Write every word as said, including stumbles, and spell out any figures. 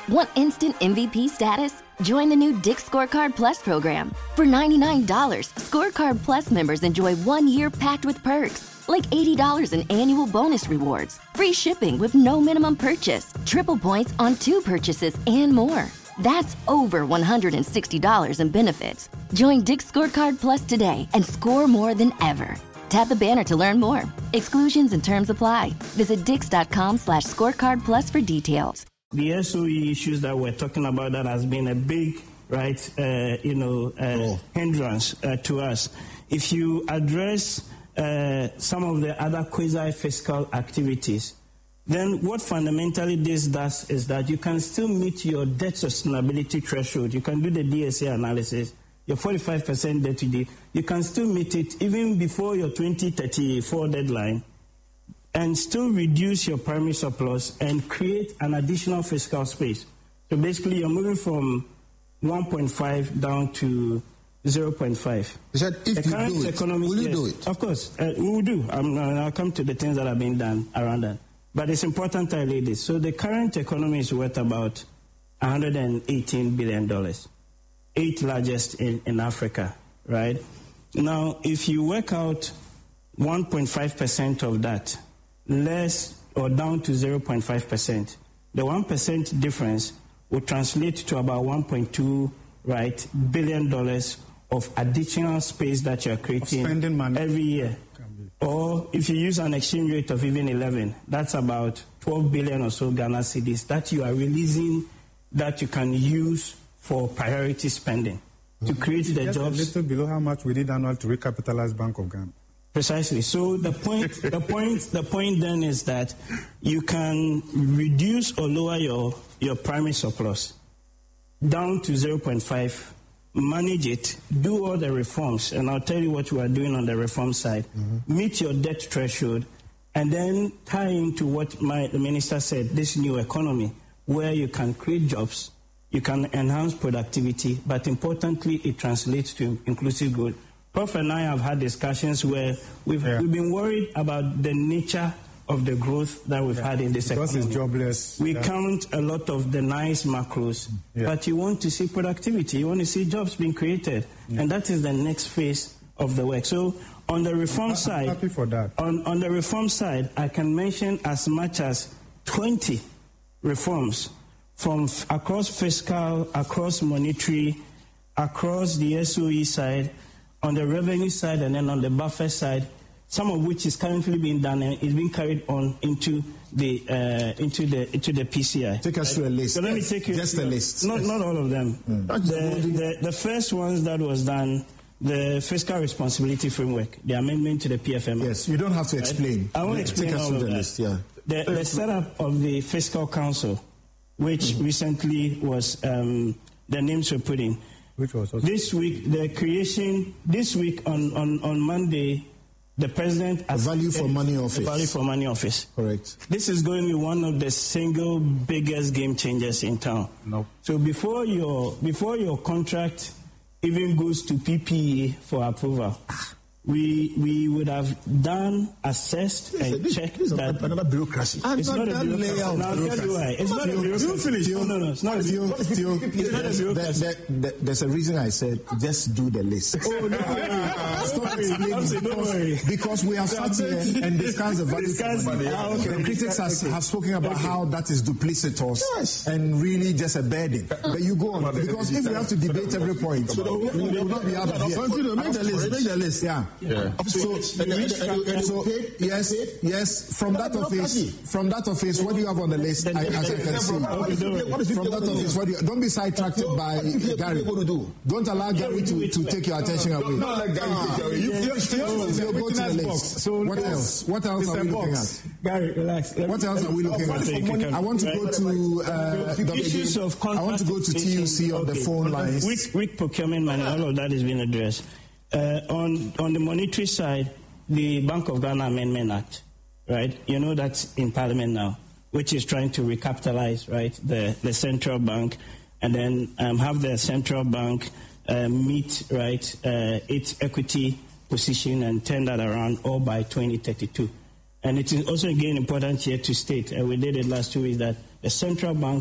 Want instant M V P status? Join the new Dick's Scorecard Plus program. For ninety-nine dollars, Scorecard Plus members enjoy one year packed with perks, like eighty dollars in annual bonus rewards, free shipping with no minimum purchase, triple points on two purchases, and more. That's over one hundred sixty dollars in benefits. Join Dick's Scorecard Plus today and score more than ever. Tap the banner to learn more. Exclusions and terms apply. Visit dix.com slash scorecard plus for details. The S O E issues that we're talking about that has been a big, right, uh, you know, uh, oh. hindrance uh, to us. If you address uh, some of the other quasi-fiscal activities, then what fundamentally this does is that you can still meet your debt sustainability threshold. You can do the D S A analysis. Your forty-five percent debt today, you can still meet it even before your twenty thirty-four deadline and still reduce your primary surplus and create an additional fiscal space. So basically, you're moving from one point five down to zero point five. You said if the you current do it, economic, will you yes, do it? Of course, uh, we will do. I'm, I'll come to the things that have been done around that. But it's important to lay this. So the current economy is worth about one hundred eighteen billion dollars. Eighth largest in, in Africa, right? Now, if you work out one point five percent of that, less or down to zero point five percent, the one percent difference will translate to about one point two, right, billion dollars of additional space that you're creating spending money every year. Or if you use an exchange rate of even eleven, that's about twelve billion or so Ghana cedis that you are releasing that you can use for priority spending mm-hmm. to create the Just jobs. A little below how much we need annual to recapitalize Bank of Ghana. Precisely. So the point, the point, the point then is that you can reduce or lower your, your primary surplus down to zero point five, manage it, do all the reforms, and I'll tell you what we are doing on the reform side. Mm-hmm. Meet your debt threshold, and then tie into what my the minister said, this new economy, where you can create jobs, you can enhance productivity, but importantly, it translates to inclusive growth. Prof and I have had discussions where we've, yeah. we've been worried about the nature of the growth that we've yeah. had in this because economy. It's jobless. We yeah. count a lot of the nice macros, yeah. but you want to see productivity, you want to see jobs being created, yeah. and that is the next phase of the work. So on the reform I'm side, happy for that. On, on the reform side, I can mention as much as twenty reforms from f- across fiscal, across monetary, across the S O E side, on the revenue side, and then on the buffer side, some of which is currently being done and is being carried on into the uh, into the into the P C I. Take us through a list. So let me take you just a list. Not not all of them. Mm. The, the the first ones that was done, the fiscal responsibility framework, the amendment to the P F M. Yes, you don't have to explain. Right? I won't explain Take us all through of the that. list. Yeah. The, the setup of the fiscal council, which mm-hmm. recently was um, the names were put in. Which was also this week, the creation, this week on, on, on Monday, the president has value for money office. The value for money office. Correct. This is going to be one of the single biggest game changers in town. No. So before your before your contract even goes to P P E for approval, we we would have done, assessed, yes, and this, checked this that. Another bureaucracy. It's not, not a bureaucracy. Now, I'll tell you why. It's not a bureaucracy. No, no, no. It's not a bureaucracy. It's not a bureaucracy. There's a reason I said just do the list. Oh, no. Stop explaining. Don't worry. Because we have sat here and discussed the value of money. Ah, okay. The critics has, have spoken about okay. how that is duplicitous yes. and really just a burden. But you go on. Because if we have to debate every point, we will not be out of here. Make the list. Make the list. Yeah. Yeah. So, so yes, yes. From that office, from that office, what do you have on the list? I, as I can see, from that office, what do you, don't be sidetracked by Gary. Don't allow Gary to, to take your attention away. Not like Gary. You go to the list. So what else? What else are we looking at? Gary, relax. What else are we looking at? I want to go to uh, the issues of I want to go to T U C on the phone lines. Weak, weak procurement money, all of that is being addressed. Uh, on on the monetary side, the Bank of Ghana Amendment Act, right? You know that's in Parliament now, which is trying to recapitalize, right, the, the central bank, and then um, have the central bank uh, meet, right, uh, its equity position and turn that around all by twenty thirty-two. And it is also again important here to state, and we did it last two weeks, that the central bank